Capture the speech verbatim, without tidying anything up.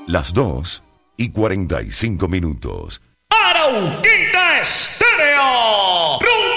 Las dos y cuarenta y cinco minutos. Arauquita Estéreo.